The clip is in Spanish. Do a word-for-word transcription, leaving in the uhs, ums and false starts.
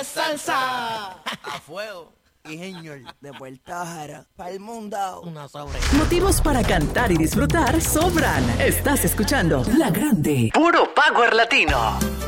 Salsa a fuego. Ingenio de Puerto Jara para el mundo. Una sobre. Motivos para cantar y disfrutar sobran. Estás escuchando La Grande. Puro Power Latino.